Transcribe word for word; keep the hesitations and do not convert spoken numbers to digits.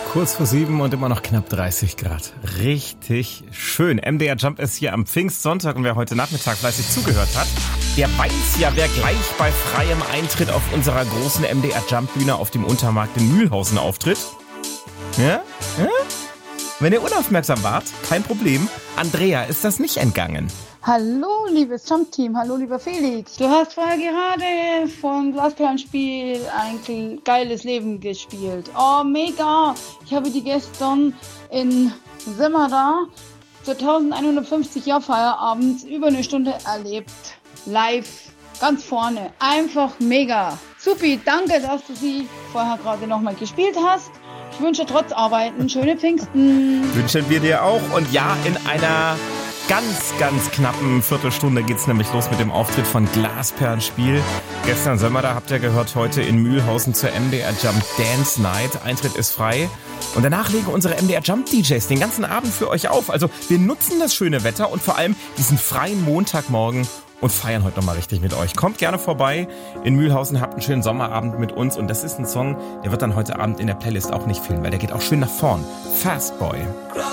Kurz vor sieben und immer noch knapp dreißig Grad. Richtig schön. M D R Jump ist hier am Pfingstsonntag und wer heute Nachmittag fleißig zugehört hat, der weiß ja, wer gleich bei freiem Eintritt auf unserer großen M D R Jump Bühne auf dem Untermarkt in Mühlhausen auftritt. Ja? Ja? Wenn ihr unaufmerksam wart, kein Problem. Andrea ist das nicht entgangen. Hallo, liebes Jump-Team. Hallo, lieber Felix. Du hast vorher gerade vom Glasperlenspiel ein geiles Leben gespielt. Oh, mega. Ich habe die gestern in Semmera zur elfhundertfünfzig Jahr Feier abends über eine Stunde erlebt. Live, ganz vorne. Einfach mega. Supi, danke, dass du sie vorher gerade nochmal gespielt hast. Ich wünsche trotz Arbeiten schöne Pfingsten. Wünschen wir dir auch. Und ja, in einer ganz, ganz knappen Viertelstunde geht's nämlich los mit dem Auftritt von Glasperlenspiel. Gestern Sommer, da habt ihr gehört, heute in Mühlhausen zur M D R Jump Dance Night. Eintritt ist frei. Und danach legen unsere M D R Jump D Js den ganzen Abend für euch auf. Also wir nutzen das schöne Wetter und vor allem diesen freien Montagmorgen und feiern heute nochmal richtig mit euch. Kommt gerne vorbei in Mühlhausen, habt einen schönen Sommerabend mit uns. Und das ist ein Song, der wird dann heute Abend in der Playlist auch nicht fehlen, weil der geht auch schön nach vorn. Fast Boy.